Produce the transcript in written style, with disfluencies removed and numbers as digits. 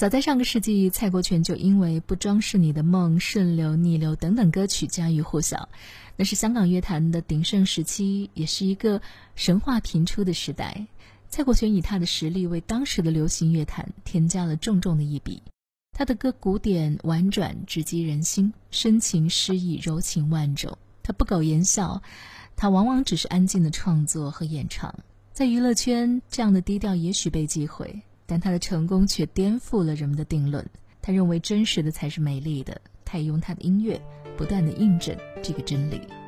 早在上个世纪，蔡国权就因为不装饰你的梦、顺流逆流等等歌曲家喻户晓，那是香港乐坛的鼎盛时期，也是一个神话频出的时代。蔡国权以他的实力为当时的流行乐坛添加了重重的一笔。他的歌古典婉转，直击人心，深情诗意，柔情万种。他不苟言笑，他往往只是安静的创作和演唱。在娱乐圈，这样的低调也许被忌讳，但他的成功却颠覆了人们的定论。他认为真实的才是美丽的，他也用他的音乐不断地印证这个真理。